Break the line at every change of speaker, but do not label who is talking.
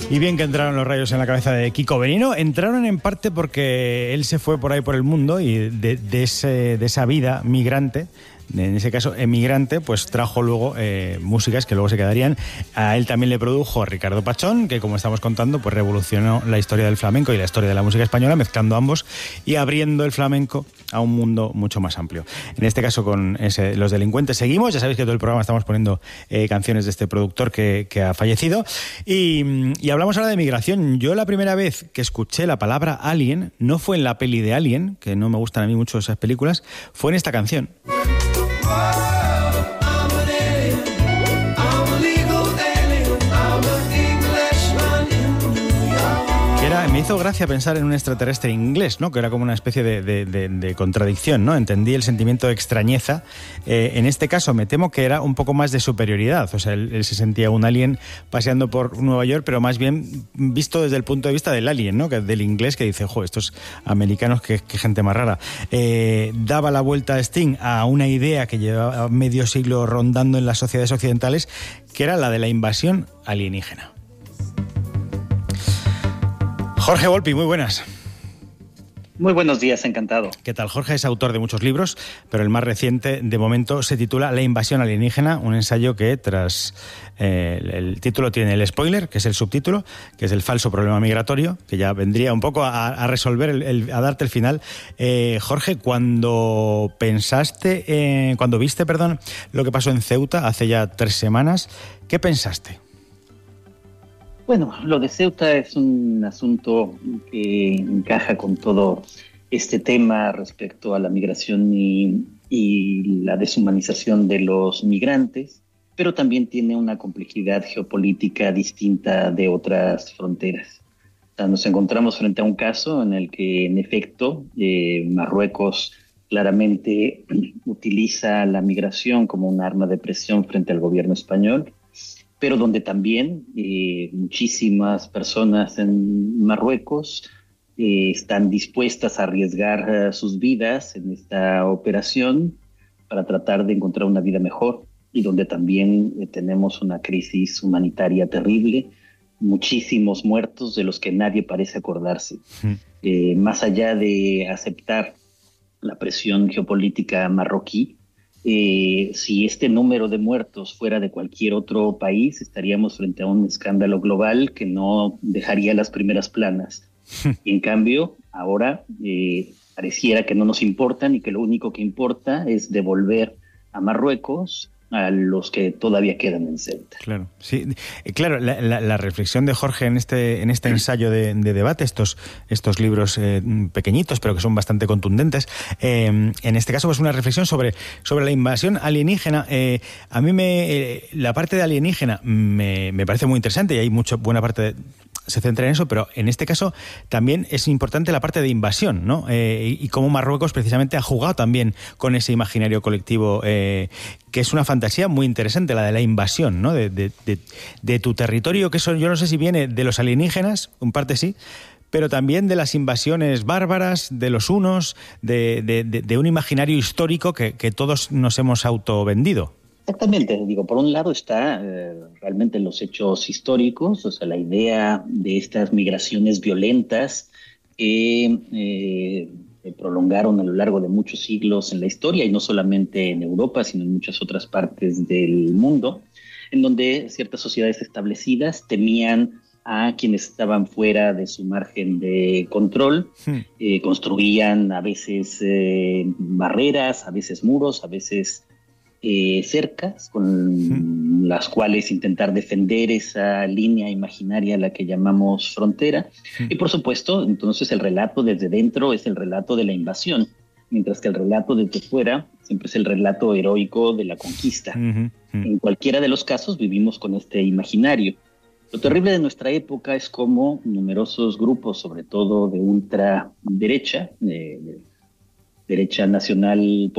Y bien que entraron los rayos en la cabeza de Kiko Benino. Entraron en parte porque él se fue por ahí por el mundo y de esa vida migrante, en ese caso emigrante, pues trajo luego músicas que luego se quedarían. A él también le produjo Ricardo Pachón, que como estamos contando, pues revolucionó la historia del flamenco y la historia de la música española, mezclando ambos y abriendo el flamenco a un mundo mucho más amplio. En este caso con Los Delincuentes seguimos. Ya sabéis que todo el programa estamos poniendo canciones de este productor que ha fallecido. Y hablamos ahora de migración. Yo la primera vez que escuché la palabra Alien no fue en la peli de Alien, que no me gustan a mí mucho esas películas, fue en esta canción. Me hizo gracia pensar en un extraterrestre inglés, ¿no? Que era como una especie de contradicción, ¿no? Entendí el sentimiento de extrañeza. En este caso me temo que era un poco más de superioridad. O sea, él se sentía un alien paseando por Nueva York, pero más bien visto desde el punto de vista del alien, ¿no? Que del inglés, que dice, jo, estos americanos, qué gente más rara. Daba la vuelta a Sting a una idea que llevaba medio siglo rondando en las sociedades occidentales, que era la de la invasión alienígena. Jorge Volpi, muy buenas.
Muy buenos días, encantado.
¿Qué tal? Jorge es autor de muchos libros, pero el más reciente, de momento, se titula La invasión alienígena, un ensayo que tras el título tiene el spoiler, que es el subtítulo, que es el falso problema migratorio, que ya vendría un poco a resolver, a darte el final. Jorge, cuando viste lo que pasó en Ceuta hace ya 3 semanas, ¿qué pensaste?
Bueno, lo de Ceuta es un asunto que encaja con todo este tema respecto a la migración y la deshumanización de los migrantes, pero también tiene una complejidad geopolítica distinta de otras fronteras. O sea, nos encontramos frente a un caso en el que, en efecto, Marruecos claramente utiliza la migración como un arma de presión frente al gobierno español, pero donde también muchísimas personas en Marruecos están dispuestas a arriesgar sus vidas en esta operación para tratar de encontrar una vida mejor, y donde también tenemos una crisis humanitaria terrible, muchísimos muertos de los que nadie parece acordarse. Más allá de aceptar la presión geopolítica marroquí, si este número de muertos fuera de cualquier otro país, estaríamos frente a un escándalo global que no dejaría las primeras planas. Y en cambio, ahora pareciera que no nos importan y que lo único que importa es devolver a Marruecos a los que todavía quedan en Ceuta.
Claro, sí, claro, la reflexión de Jorge en este ensayo de debate, estos libros pequeñitos, pero que son bastante contundentes, en este caso pues una reflexión sobre la invasión alienígena. A mí la parte de alienígena me parece muy interesante y hay buena parte se centra en eso, pero en este caso también es importante la parte de invasión, ¿no? Y cómo Marruecos precisamente ha jugado también con ese imaginario colectivo, que es una fantasía muy interesante, la de la invasión, ¿no? De tu territorio, que eso yo no sé si viene de los alienígenas, en parte sí, pero también de las invasiones bárbaras, de los hunos, de un imaginario histórico que todos nos hemos autovendido.
Exactamente, digo, por un lado está realmente los hechos históricos, o sea, la idea de estas migraciones violentas que se prolongaron a lo largo de muchos siglos en la historia, y no solamente en Europa, sino en muchas otras partes del mundo, en donde ciertas sociedades establecidas temían a quienes estaban fuera de su margen de control, construían a veces barreras, a veces muros, a veces cercas con las cuales intentar defender esa línea imaginaria a la que llamamos frontera. Y por supuesto, entonces el relato desde dentro es el relato de la invasión, mientras que el relato desde fuera siempre es el relato heroico de la conquista. En cualquiera de los casos vivimos con este imaginario. Lo terrible de nuestra época es cómo numerosos grupos, sobre todo de ultraderecha, derecha nacional